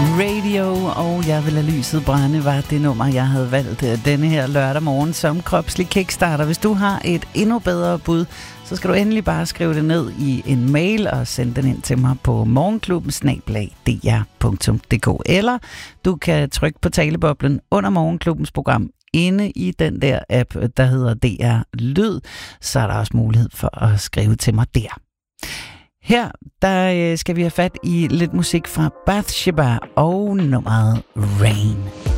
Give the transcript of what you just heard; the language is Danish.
Radio, og Jeg vil lade lyset brænde, var det nummer, jeg havde valgt denne her lørdag morgen som kropslig kickstarter. Hvis du har et endnu bedre bud, så skal du endelig bare skrive det ned i en mail og sende den ind til mig på morgenklubben@dr.dk, eller du kan trykke på taleboblen under Morgenklubbens program inde i den der app, der hedder DR Lyd, så er der også mulighed for at skrive til mig der. Her der skal vi have fat i lidt musik fra Bathsheba og nummeret Rain.